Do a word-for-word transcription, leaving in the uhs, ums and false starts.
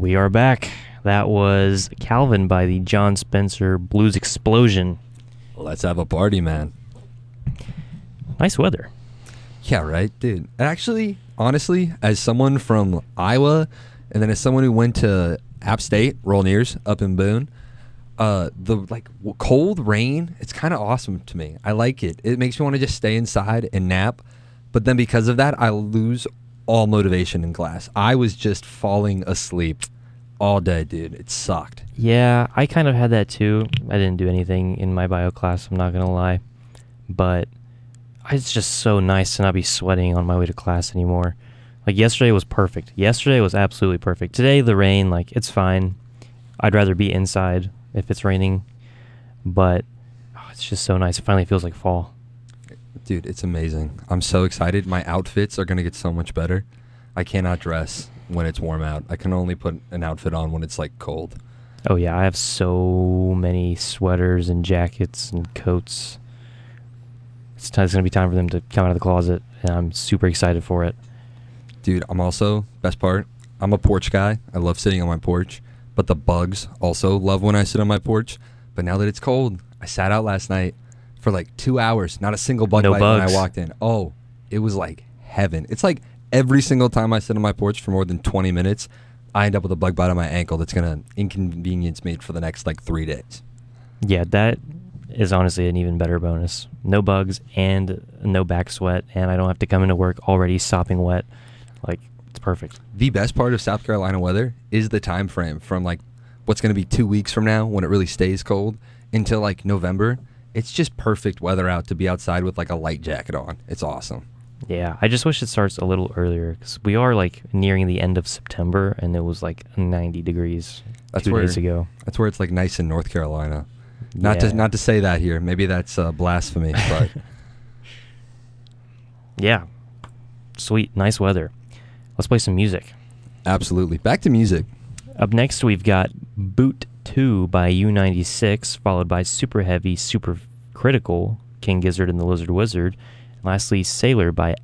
We are back. That was Calvin by the John Spencer Blues Explosion. Let's have a party, man. Nice weather. Yeah, right, dude. Actually, honestly, as someone from Iowa, and then as someone who went to App State, Roll Ears, up in Boone, uh, the like w- cold rain, it's kind of awesome to me. I like it. It makes me want to just stay inside and nap. But then because of that, I lose all motivation in class. I was just falling asleep all day, dude. It sucked. Yeah, I kind of had that too. I didn't do anything in my bio class, I'm not going to lie. But it's just so nice to not be sweating on my way to class anymore. Like, yesterday was perfect. Yesterday was absolutely perfect. Today, the rain, like, it's fine. I'd rather be inside if it's raining. But oh, it's just so nice. It finally feels like fall. Dude, it's amazing. I'm so excited. My outfits are going to get so much better. I cannot dress when it's warm out. I can only put an outfit on when it's, like, cold. Oh, yeah. I have so many sweaters and jackets and coats. It's, t- it's going to be time for them to come out of the closet, and I'm super excited for it. Dude, I'm also, best part, I'm a porch guy. I love sitting on my porch. But the bugs also love when I sit on my porch. But now that it's cold, I sat out last night for like two hours. Not a single bug No bite bugs. when I walked in. Oh, it was like heaven. It's like every single time I sit on my porch for more than twenty minutes, I end up with a bug bite on my ankle that's going to inconvenience me for the next like three days. Yeah, that is honestly an even better bonus. No bugs and no back sweat, and I don't have to come into work already sopping wet. Like, it's perfect. The best part of South Carolina weather is the time frame from like what's going to be two weeks from now when it really stays cold until like November. It's just perfect weather out to be outside with like a light jacket on. It's awesome. Yeah, I just wish it starts a little earlier because we are like nearing the end of September, and it was like ninety degrees That's two where, days ago. That's where it's like nice in North Carolina. Not Yeah. to not to say that here. Maybe that's uh, blasphemy, but Yeah, sweet, nice weather. Let's play some music. absolutely. Back to music. Up next, we've got Boot two by U ninety-six, followed by Super Heavy, Super Critical, King Gizzard and the Lizard Wizard. And lastly, Sailor by